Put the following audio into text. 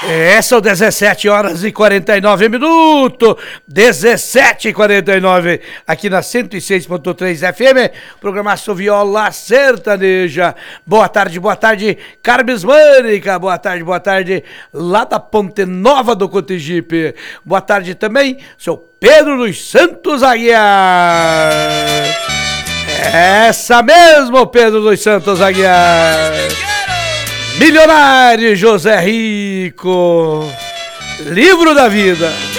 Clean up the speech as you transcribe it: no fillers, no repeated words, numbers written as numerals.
São 17 horas e 49 minutos, 17h49, aqui na 106.3 FM, programação Viola Sertaneja. Boa tarde, Carmes Mânica, boa tarde, lá da Ponte Nova do Cotigipe. Boa tarde também, seu Pedro dos Santos Aguiar. Essa mesmo, Pedro dos Santos Aguiar. Milionário José Rico, livro da vida.